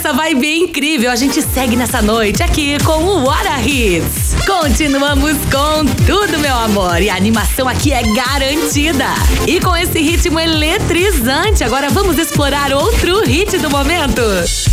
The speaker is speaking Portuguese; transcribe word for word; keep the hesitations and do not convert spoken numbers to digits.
essa vibe incrível, a gente segue nessa noite aqui com o What a Hits. Continuamos com tudo, meu amor, e a animação aqui é garantida. E com esse ritmo eletrizante, agora vamos explorar outro hit do momento.